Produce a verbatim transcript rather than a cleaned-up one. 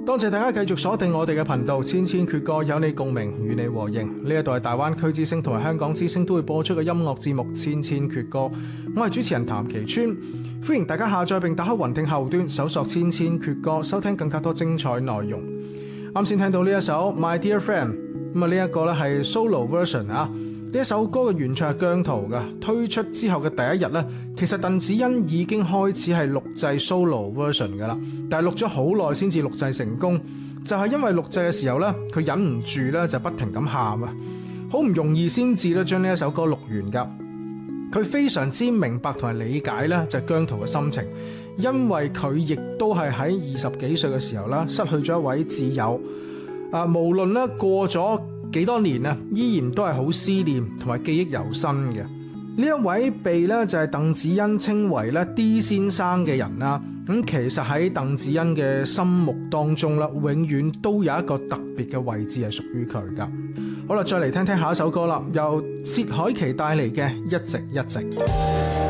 多謝大家繼續鎖定我哋嘅頻道，千千闕歌有你共鳴，與你和應。呢一度係大灣區之聲同埋香港之聲都會播出嘅音樂節目《千千闕歌》，我係主持人譚其川，歡迎大家下載並打開雲聽後端搜索《千千闕歌》，收聽更加多精彩內容。啱先聽到呢一首《My Dear Friend》，咁啊呢一個咧係 solo version 啊。呢一首歌嘅原唱係姜濤嘅，推出之後嘅第一日呢，其實鄧子欣已經開始係錄製 solo version 噶啦，但係錄咗好耐先至錄製成功，就係因為錄製嘅時候呢，佢忍唔住呢就不停咁喊啊，好唔容易先至咧將呢一首歌錄完噶。佢非常之明白同埋理解呢就係姜濤嘅心情，因為佢亦都係喺二十幾歲嘅時候啦，失去咗一位摯友，啊無論咧過咗幾多年啊，依然都係好思念同埋記憶猶新嘅。呢一位被咧就係鄧子欣稱為咧 D 先生嘅人啦，咁其實喺鄧子欣嘅心目當中啦，永遠都有一個特別嘅位置係屬於佢噶。好啦，再嚟聽聽下一首歌啦，由薛凱琪帶嚟嘅《一直一直》。